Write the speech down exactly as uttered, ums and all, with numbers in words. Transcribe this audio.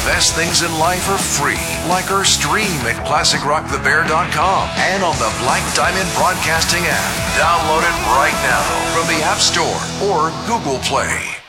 best things in life are free, like our stream at classic rock the bear dot com and on the Black Diamond Broadcasting app. Download it right now from the App Store or Google Play.